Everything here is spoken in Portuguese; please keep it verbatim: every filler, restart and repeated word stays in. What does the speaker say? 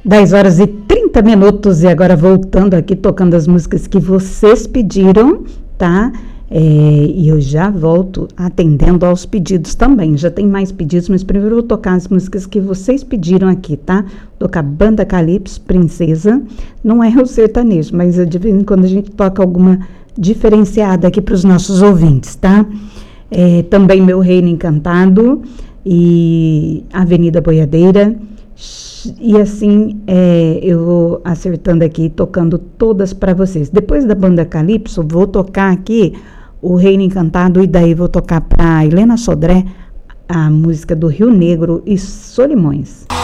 dez horas e trinta minutos, e agora voltando aqui, tocando as músicas que vocês pediram, tá? É, e eu já volto atendendo aos pedidos também. Já tem mais pedidos, mas primeiro eu vou tocar as músicas que vocês pediram aqui, tá? Tocar Banda Calypso, Princesa. Não é o sertanejo, mas de vez em quando a gente toca alguma diferenciada aqui para os nossos ouvintes, tá? É, também Meu Reino Encantado e Avenida Boiadeira. E assim, é, eu vou acertando aqui, tocando todas para vocês. Depois da Banda Calypso, vou tocar aqui o Reino Encantado, e daí vou tocar para Helena Sodré a música do Rio Negro e Solimões.